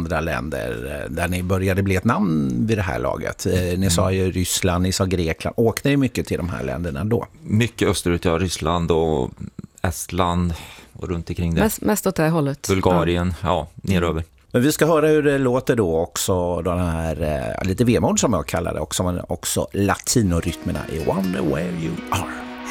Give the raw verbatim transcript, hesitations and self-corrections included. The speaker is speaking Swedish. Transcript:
andra länder där ni började bli ett namn vid det här laget? Ni mm. sa ju Ryssland, ni sa Grekland. Åkte ni mycket till de här länderna då? Mycket österut, ja. Ryssland och Estland och runt omkring det. Mest, mest åt det här hållet. Bulgarien, ja, ja neröver. Men vi ska höra hur det låter då också, den här lite vemod som jag kallar det, också, men också latinorytmerna i Wonder Where You Are.